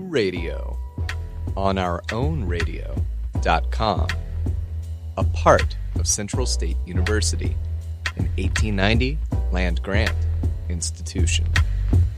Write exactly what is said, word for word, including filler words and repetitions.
Radio on our own radio dot com, a part of Central State University, an eighteen ninety land grant institution.